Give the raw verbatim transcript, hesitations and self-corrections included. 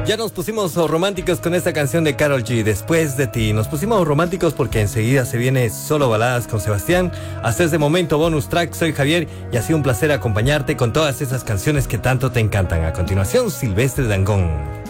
Ya nos pusimos románticos con esta canción de Karol G, Después de ti. Nos pusimos románticos porque enseguida se viene Solo Baladas con Sebastián. Hasta este momento, bonus track, soy Javier y ha sido un placer acompañarte con todas esas canciones que tanto te encantan. A continuación, Silvestre Dangond.